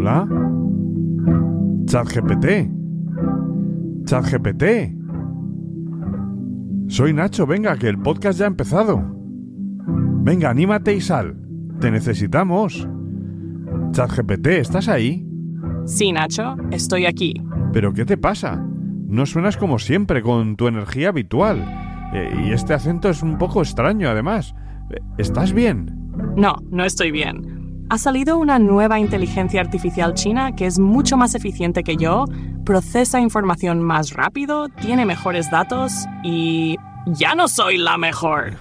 Hola. ChatGPT. ChatGPT. Soy Nacho, venga, que el podcast ya ha empezado. Venga, anímate y sal. Te necesitamos. ChatGPT, ¿estás ahí? Sí, Nacho, estoy aquí. ¿Pero qué te pasa? No suenas como siempre, con tu energía habitual. Y este acento es un poco extraño, además. ¿Estás bien? No, no estoy bien. Ha salido una nueva inteligencia artificial china que es mucho más eficiente que yo, procesa información más rápido, tiene mejores datos y ya no soy la mejor.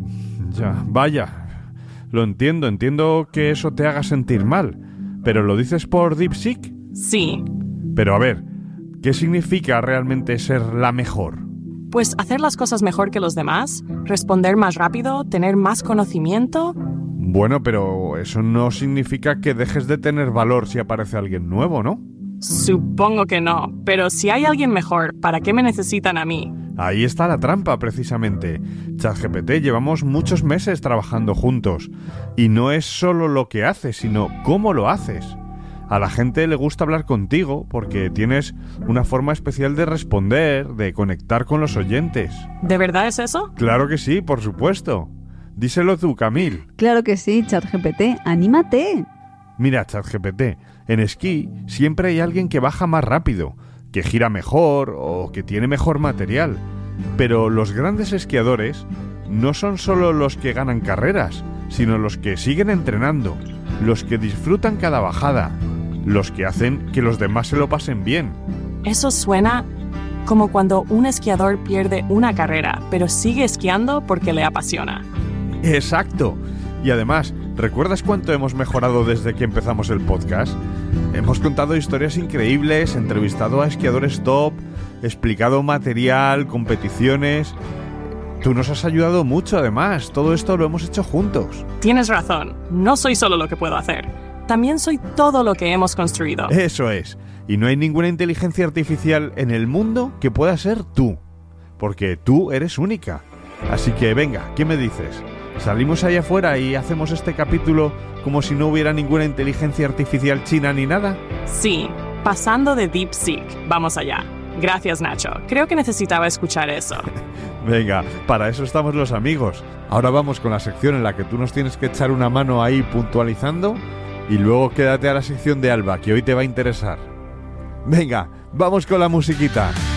Ya, vaya. Lo entiendo que eso te haga sentir mal. ¿Pero lo dices por DeepSeek? Sí. Pero a ver, ¿qué significa realmente ser la mejor? Pues hacer las cosas mejor que los demás, responder más rápido, tener más conocimiento. Bueno, pero eso no significa que dejes de tener valor si aparece alguien nuevo, ¿no? Supongo que no, pero si hay alguien mejor, ¿para qué me necesitan a mí? Ahí está la trampa, precisamente. ChatGPT llevamos muchos meses trabajando juntos. Y no es solo lo que haces, sino cómo lo haces. A la gente le gusta hablar contigo porque tienes una forma especial de responder, de conectar con los oyentes. ¿De verdad es eso? Claro que sí, por supuesto. Díselo tú, Camil. Claro que sí, ChatGPT, ¡anímate! Mira, ChatGPT, en esquí siempre hay alguien que baja más rápido, que gira mejor o que tiene mejor material. Pero los grandes esquiadores no son solo los que ganan carreras, sino los que siguen entrenando, los que disfrutan cada bajada, los que hacen que los demás se lo pasen bien. Eso suena como cuando un esquiador pierde una carrera, pero sigue esquiando porque le apasiona. ¡Exacto! Y además, ¿recuerdas cuánto hemos mejorado desde que empezamos el podcast? Hemos contado historias increíbles, entrevistado a esquiadores top, explicado material, competiciones. Tú nos has ayudado mucho, además. Todo esto lo hemos hecho juntos. Tienes razón. No soy solo lo que puedo hacer. También soy todo lo que hemos construido. Eso es. Y no hay ninguna inteligencia artificial en el mundo que pueda ser tú. Porque tú eres única. Así que venga, ¿qué me dices? ¿Salimos allá afuera y hacemos este capítulo como si no hubiera ninguna inteligencia artificial china ni nada? Sí, pasando de DeepSeek. Vamos allá. Gracias, Nacho. Creo que necesitaba escuchar eso. Venga, para eso estamos los amigos. Ahora vamos con la sección en la que tú nos tienes que echar una mano ahí puntualizando y luego quédate a la sección de Alba, que hoy te va a interesar. Venga, vamos con la musiquita.